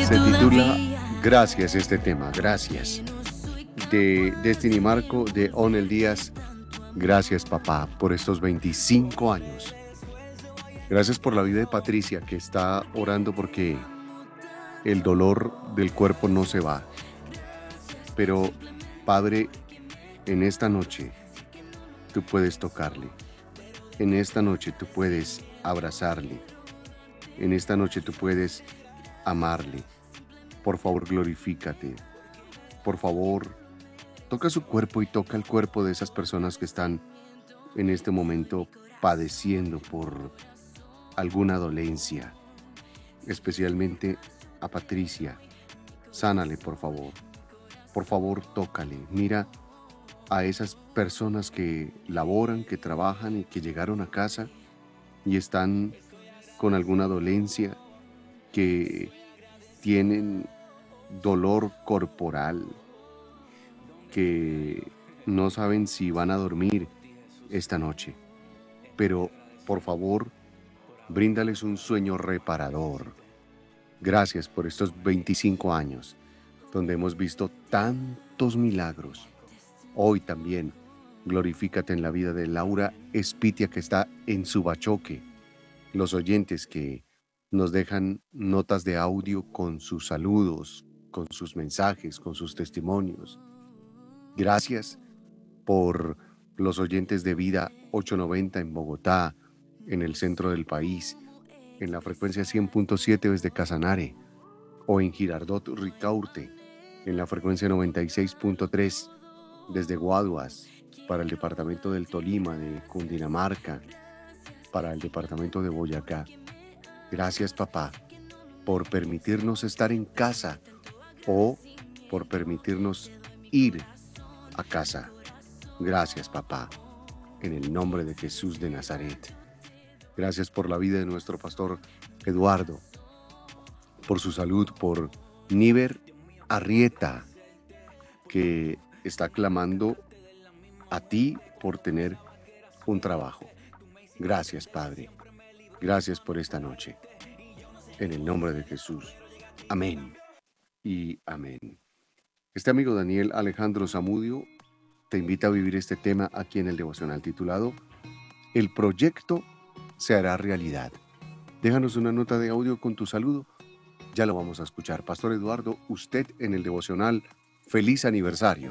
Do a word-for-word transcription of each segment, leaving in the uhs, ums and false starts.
Se titula Gracias este tema, gracias. De Destiny Marco, de Onel Díaz. Gracias, papá, por estos veinticinco años. Gracias por la vida de Patricia, que está orando porque el dolor del cuerpo no se va. Pero, Padre, en esta noche tú puedes tocarle. En esta noche tú puedes abrazarle. En esta noche tú puedes amarle. Por favor, glorifícate. Por favor, toca su cuerpo y toca el cuerpo de esas personas que están en este momento padeciendo por alguna dolencia. Especialmente a Patricia. Sánale, por favor. Por favor, tócale. Mira a esas personas que laboran, que trabajan y que llegaron a casa y están con alguna dolencia, que tienen dolor corporal, que no saben si van a dormir esta noche. Pero, por favor, bríndales un sueño reparador. Gracias por estos veinticinco años, donde hemos visto tantos milagros. Hoy también, glorifícate en la vida de Laura Espitia, que está en Subachoque. Los oyentes que nos dejan notas de audio con sus saludos, con sus mensajes, con sus testimonios. Gracias por los oyentes de Vida ochocientos noventa en Bogotá, en el centro del país, en la frecuencia cien punto siete desde Casanare, o en Girardot Ricaurte, en la frecuencia noventa y seis punto tres desde Guaduas, para el departamento del Tolima, de Cundinamarca, para el departamento de Boyacá. Gracias, papá, por permitirnos estar en casa o por permitirnos ir a casa. Gracias, papá, en el nombre de Jesús de Nazaret. Gracias por la vida de nuestro pastor Eduardo, por su salud, por Níver Arrieta, que está clamando a ti por tener un trabajo. Gracias, Padre. Gracias por esta noche. En el nombre de Jesús. Amén y amén. Este amigo Daniel Alejandro Zamudio te invita a vivir este tema aquí en el devocional titulado El proyecto se hará realidad. Déjanos una nota de audio con tu saludo. Ya lo vamos a escuchar. Pastor Eduardo, usted en el devocional, feliz aniversario.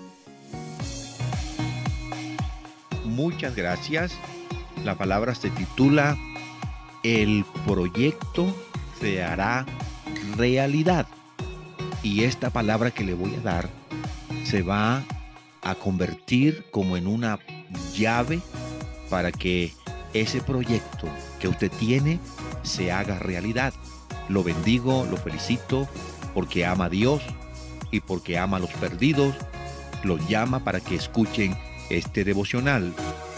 Muchas gracias. La palabra se titula El proyecto se hará realidad. Y esta palabra que le voy a dar se va a convertir como en una llave para que ese proyecto que usted tiene se haga realidad. Lo bendigo, lo felicito porque ama a Dios y porque ama a los perdidos. Los llama para que escuchen este devocional.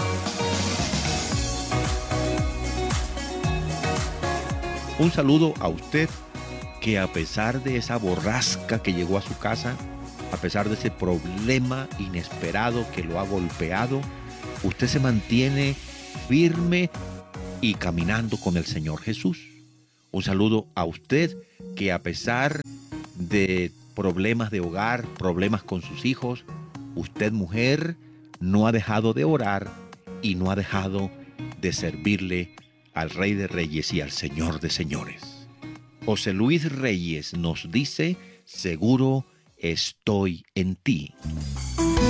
Un saludo a usted que, a pesar de esa borrasca que llegó a su casa, a pesar de ese problema inesperado que lo ha golpeado, usted se mantiene firme y caminando con el Señor Jesús. Un saludo a usted que, a pesar de problemas de hogar, problemas con sus hijos, usted, mujer, no ha dejado de orar y no ha dejado de servirle al Rey de Reyes y al Señor de Señores. José Luis Reyes nos dice: seguro estoy en ti.